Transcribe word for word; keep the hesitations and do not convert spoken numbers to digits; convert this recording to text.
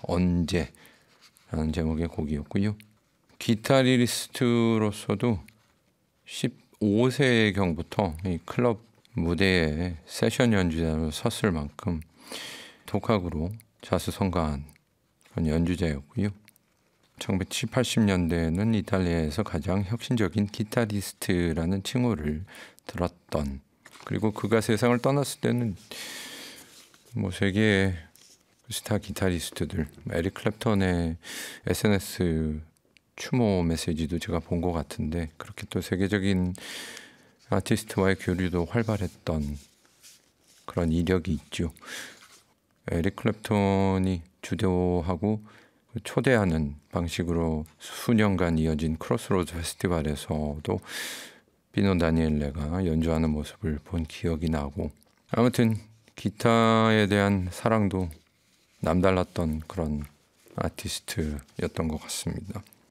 언제라는 제목의 곡이었고요. 기타리스트로서도 십오 세경부터 이 클럽 무대에 세션 연주자로 섰을 만큼 독학으로 자수성가한 그런 연주자였고요. 천구백칠십, 팔십 년대에는 이탈리아에서 가장 혁신적인 기타리스트라는 칭호를 들었던, 그리고 그가 세상을 떠났을 때는 뭐 세계의 스타 기타리스트들, 에릭 클랩턴의 에스엔에스 추모 메시지도 제가 본 것 같은데, 그렇게 또 세계적인 아티스트와의 교류도 활발했던 그런 이력이 있죠. 에릭 클랩턴이 주도하고 초대하는 방식으로 수년간 이어진 크로스로드 페스티벌에서도 피노 다니엘레가 연주하는 모습을 본 기억이 나고, 아무튼 기타에 대한 사랑도 남달랐던 그런 아티스트였던 것 같습니다.